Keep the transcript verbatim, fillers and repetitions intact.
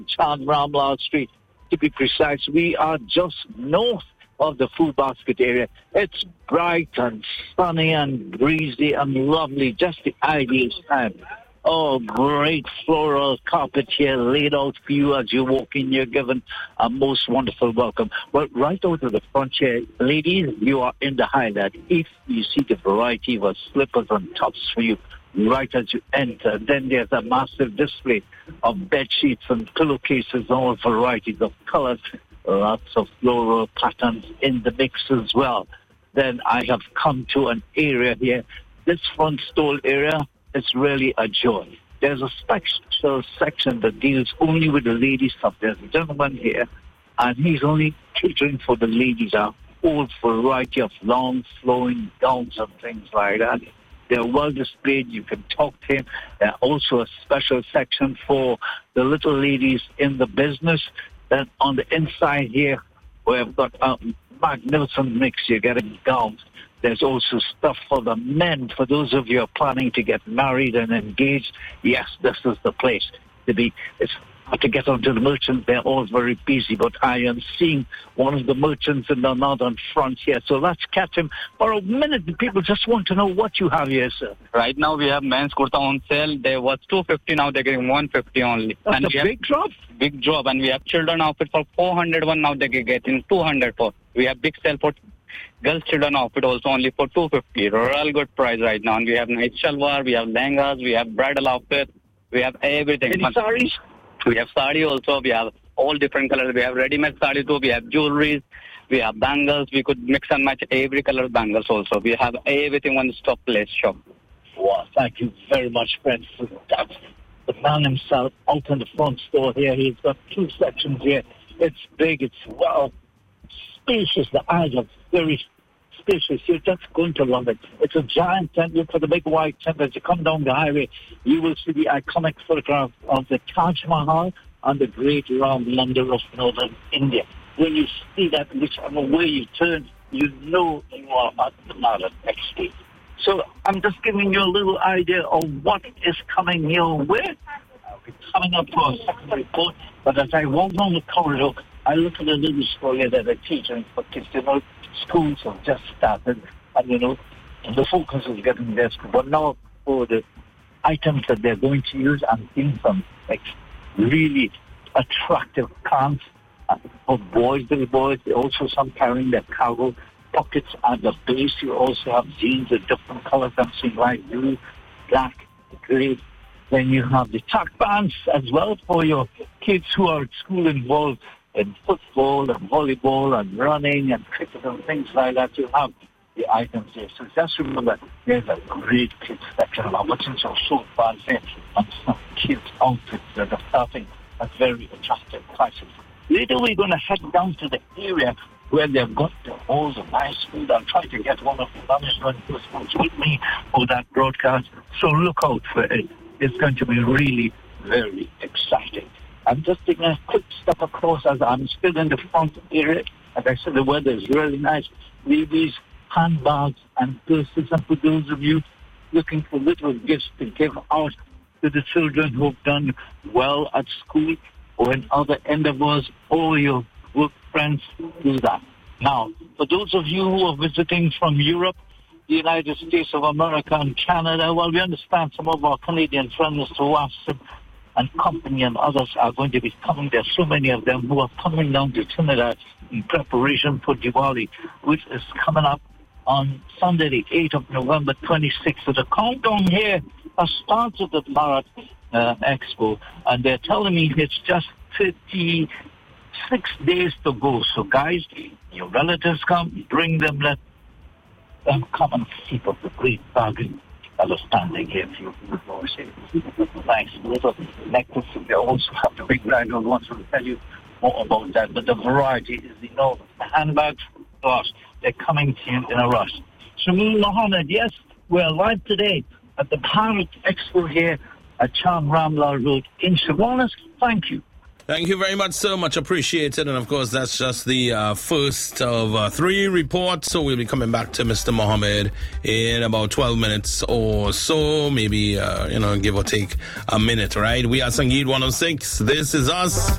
Chan Ramlal Street, to be precise. We are just north of the Food Basket area. It's bright and sunny and breezy and lovely, just the ideal time. Oh, great floral carpet here laid out for you as you walk in. You're given a most wonderful welcome. Well, right out of the front here, ladies, you are in the highlight. If you see the variety of slippers and tops for you right as you enter, then there's a massive display of bed sheets and pillowcases, all varieties of colors, lots of floral patterns in the mix as well. Then I have come to an area here. This front stall area, it's really a joy. There's a special section that deals only with the ladies' stuff. There's a gentleman here, and he's only catering for the ladies. A whole variety of long flowing gowns and things like that. They're well displayed. You can talk to him. There's also a special section for the little ladies in the business. Then on the inside here, we've got a magnificent mix. You're getting gowns. There's also stuff for the men. For those of you who are planning to get married and engaged, yes, this is the place to be. It's hard to get onto the merchants. They're all very busy, but I am seeing one of the merchants in the northern front here. So let's catch him for a minute. People just want to know what you have here, sir. Right now we have men's kurta on sale. They was two fifty, now they're getting one fifty only. That's and a big have, drop? Big drop. And we have children outfit for four hundred one, now they're getting two hundred for. We have big sale for girls' children outfit also only for two fifty. Real good price right now. And we have night shalwar, we have lehengas, we have bridal outfit, we have everything. Any saris? We have sari also, we have all different colors. We have ready-made sari too, we have jewelries, we have bangles. We could mix and match every color bangles also. We have everything one stop place shop. Wow, thank you very much, friends. That's the man himself out in the front store here. He's got two sections here. It's big, it's well spacious. The eyes are very spacious. You're just going to love it. It's a giant tent. Look for the big white tent. As you come down the highway, you will see the iconic photograph of the Taj Mahal and the great Ram Mandir of northern India. When you see that, whichever way you turn, you know you are at the Bharat Expo. So I'm just giving you a little idea of what is coming your way. I'll be coming up for a second report, but as I walk down the corridor, I look at the little school here that they're teaching for kids. You know, schools have just started, and you know, the focus is getting there. But now for the items that they're going to use, I'm seeing some like really attractive pants uh, for boys, little boys. They also some carrying their cargo pockets at the base. You also have jeans with different colors. I'm seeing light blue, black, gray. Then you have the track pants as well for your kids who are at school involved in football and volleyball and running and cricket and things like that. You have the items there. So just remember, there's a great kids section. Our merchants are so fancy and some kids outfits that are starting at very attractive prices. Later we're going to head down to the area where they've got the, all the nice food. I'll try to get one of the management persons with me for that broadcast. So look out for it. It's going to be really very exciting. I'm just taking a quick step across as I'm still in the front area. As I said, the weather is really nice. Ladies, handbags and purses. And for those of you looking for little gifts to give out to the children who have done well at school or in other endeavors, or your work friends, do that. Now, for those of you who are visiting from Europe, the United States of America and Canada, well, we understand some of our Canadian friends who have and company and others are going to be coming. There's so many of them who are coming down to Trinidad in preparation for Diwali, which is coming up on Sunday, the eighth of November, twenty-sixth. So the countdown here has started at Bharat uh, Expo, and they're telling me it's just thirty-six days to go. So guys, your relatives come, bring them, let them come and see of the great bargain. Standing here, if you would more say, nice little necklace. They also have the big bridal ones. We'll tell you more about that. But the variety is enormous. The handbags, gosh, they're coming to you in a rush. Shamil Mohammed, yes, we're live today at the Bharat Expo here at Chan Ramlal Road in Chaguanas. Thank you. Thank you very much, so much appreciated. And of course, that's just the uh, first of uh, three reports. So we'll be coming back to Mister Mohammed in about twelve minutes or so, maybe, uh, you know, give or take a minute, right? We are Sangeet one oh six. This is us.